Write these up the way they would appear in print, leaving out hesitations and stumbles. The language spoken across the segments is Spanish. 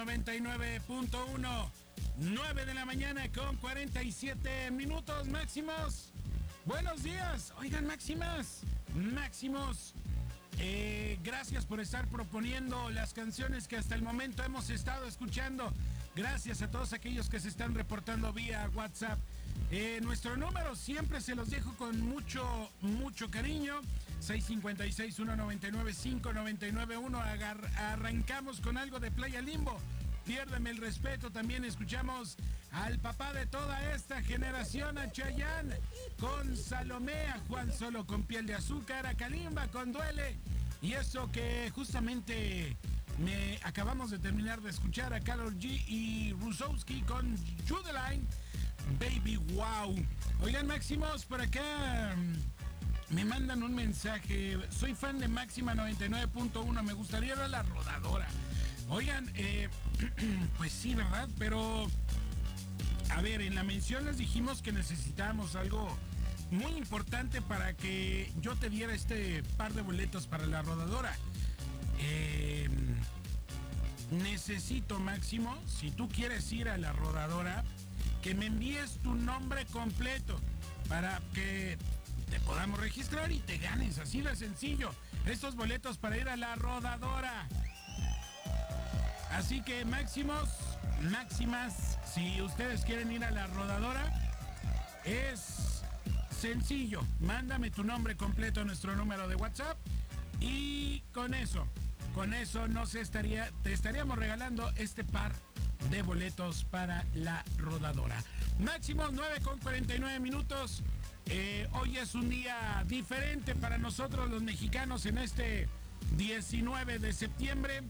99.1, 9 de la mañana con 47 minutos. Máximos, buenos días. Oigan, Máximos, gracias por estar proponiendo las canciones que hasta el momento hemos estado escuchando. Gracias a todos aquellos que se están reportando vía WhatsApp. Nuestro número siempre se los dejo con mucho cariño. 656-199-5991. Arrancamos con algo de Playa Limbo. Piérdeme el respeto. También escuchamos al papá de toda esta generación, a Chayanne, con Salomé, a Juan Solo con Piel de Azúcar, a Kalimba con Duele. Y eso que justamente acabamos de terminar de escuchar, a Karol G y Rusowski con Judeline, Baby Wow. Oigan, Máximos, por acá me mandan un mensaje. Soy fan de Máxima 99.1. Me gustaría ir a la rodadora. Oigan, pues sí, ¿verdad? Pero, a ver, en la mención les dijimos que necesitábamos algo muy importante para que yo te diera este par de boletos para la rodadora. Necesito, Máximo, si tú quieres ir a la rodadora, que me envíes tu nombre completo para que te podamos registrar y te ganes, así de sencillo, estos boletos para ir a la rodadora. Así que, Máximas, si ustedes quieren ir a la rodadora, es sencillo. Mándame tu nombre completo a nuestro número de WhatsApp y con eso te estaríamos regalando este par de boletos para la rodadora. Máximo 9:49 minutos. Hoy es un día diferente para nosotros los mexicanos en este 19 de septiembre.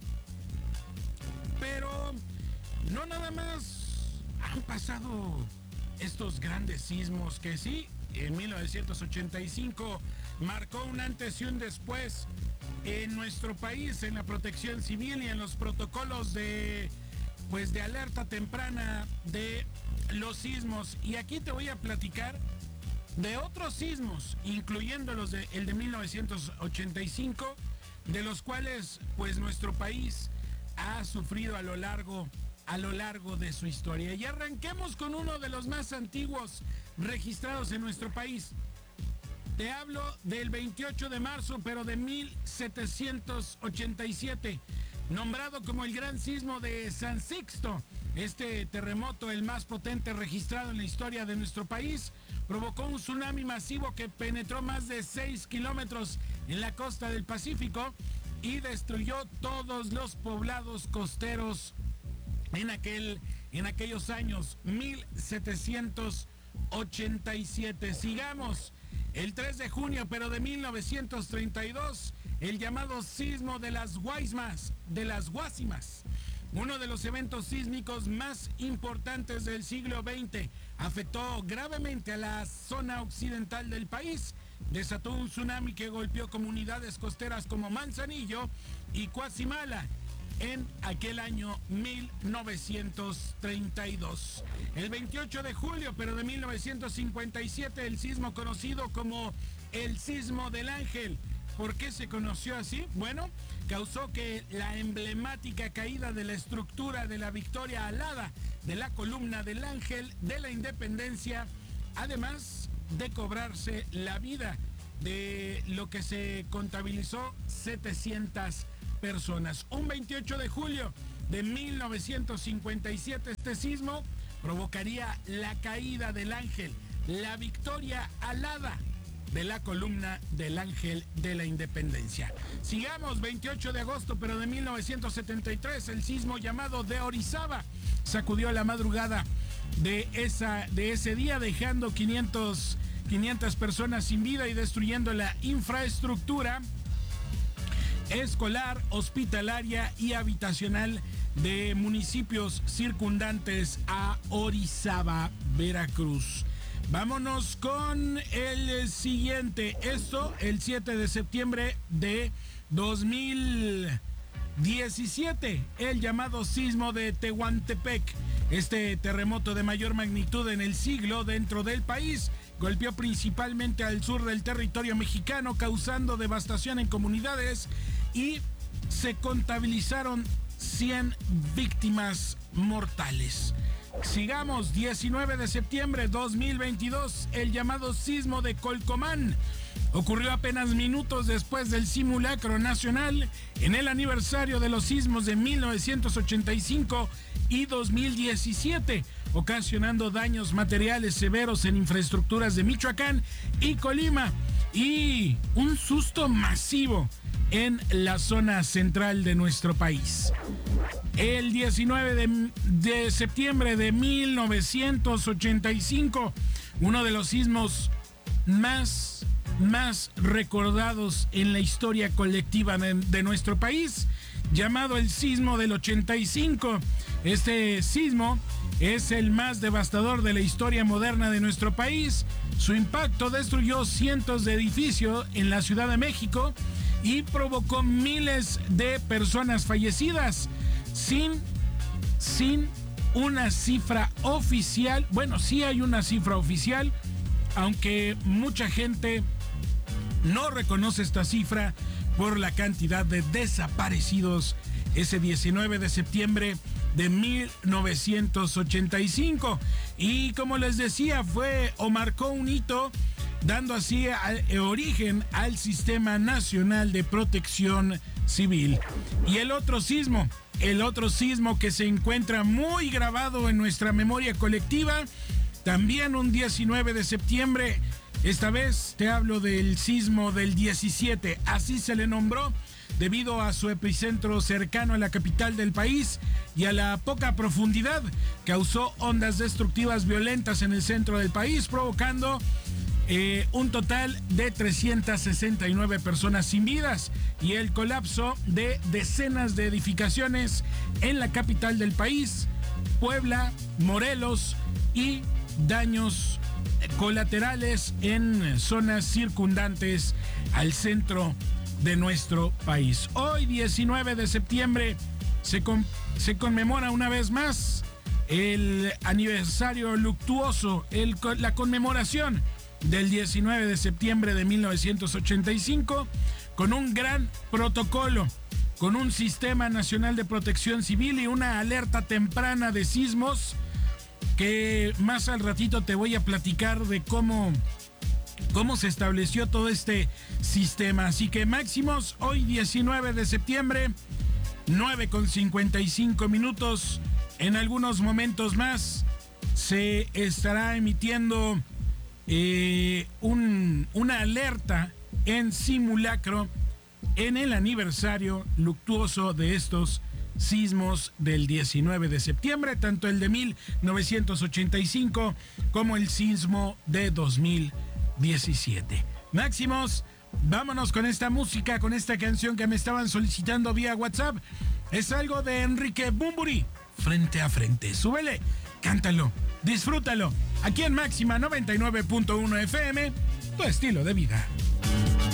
Pero no nada más han pasado estos grandes sismos que sí, en 1985 marcó un antes y un después en nuestro país, en la protección civil y en los protocolos de alerta temprana de los sismos. Y aquí te voy a platicar de otros sismos, incluyendo el de 1985, de los cuales pues nuestro país ha sufrido a lo largo de su historia. Y arranquemos con uno de los más antiguos registrados en nuestro país. Te hablo del 28 de marzo, pero de 1787, nombrado como el Gran Sismo de San Sixto. Este terremoto, el más potente registrado en la historia de nuestro país, provocó un tsunami masivo que penetró más de 6 kilómetros en la costa del Pacífico y destruyó todos los poblados costeros en aquellos años, 1787. Sigamos. El 3 de junio, pero de 1932, el llamado sismo de las Guasimas, uno de los eventos sísmicos más importantes del siglo XX, afectó gravemente a la zona occidental del país. Desató un tsunami que golpeó comunidades costeras como Manzanillo y Cuatzimala en aquel año 1932. El 28 de julio, pero de 1957, el sismo conocido como el Sismo del Ángel. ¿Por qué se conoció así? Bueno, causó que la emblemática caída de la estructura de la Victoria alada de la columna del Ángel de la Independencia, además de cobrarse la vida de lo que se contabilizó 700 personas. Un 28 de julio de 1957, este sismo provocaría la caída del Ángel, la Victoria alada de la columna del Ángel de la Independencia. Sigamos, 28 de agosto, pero de 1973, el sismo llamado de Orizaba sacudió la madrugada de ese día, dejando 500 personas sin vida y destruyendo la infraestructura escolar, hospitalaria y habitacional de municipios circundantes a Orizaba, Veracruz. Vámonos con el siguiente. Esto, el 7 de septiembre de 2017, el llamado sismo de Tehuantepec. Este terremoto de mayor magnitud en el siglo dentro del país golpeó principalmente al sur del territorio mexicano, causando devastación en comunidades y se contabilizaron 100 víctimas mortales. Sigamos, 19 de septiembre 2022, el llamado sismo de Colcomán. Ocurrió apenas minutos después del simulacro nacional en el aniversario de los sismos de 1985 y 2017, ocasionando daños materiales severos en infraestructuras de Michoacán y Colima y un susto masivo en la zona central de nuestro país. El 19 de septiembre de 1985, uno de los sismos más recordados en la historia colectiva de nuestro país, llamado el sismo del 85. Este sismo es el más devastador de la historia moderna de nuestro país. Su impacto destruyó cientos de edificios en la Ciudad de México y provocó miles de personas fallecidas sin una cifra oficial. Bueno, sí hay una cifra oficial, aunque mucha gente no reconoce esta cifra por la cantidad de desaparecidos ese 19 de septiembre de 1985. Y como les decía, fue o marcó un hito, dando así origen al Sistema Nacional de Protección Civil. Y el otro sismo que se encuentra muy grabado en nuestra memoria colectiva, también un 19 de septiembre, esta vez te hablo del sismo del 17, así se le nombró debido a su epicentro cercano a la capital del país y a la poca profundidad. Causó ondas destructivas violentas en el centro del país, provocando un total de 369 personas sin vidas y el colapso de decenas de edificaciones en la capital del país, Puebla, Morelos, y daños colaterales en zonas circundantes al centro de nuestro país. Hoy, 19 de septiembre, se conmemora una vez más el aniversario luctuoso, la conmemoración del 19 de septiembre de 1985, con un gran protocolo, con un Sistema Nacional de Protección Civil y una alerta temprana de sismos, que más al ratito te voy a platicar de cómo se estableció todo este sistema. Así que máximos, hoy 19 de septiembre, 9:55 minutos. En algunos momentos más se estará emitiendo una alerta en simulacro en el aniversario luctuoso de estos sismos del 19 de septiembre, tanto el de 1985 como el sismo de 2017. Máximos, vámonos con esta música, con esta canción que me estaban solicitando vía WhatsApp. Es algo de Enrique Bunbury, Frente a Frente. Súbele, cántalo, disfrútalo. Aquí en Máxima 99.1 FM, tu estilo de vida.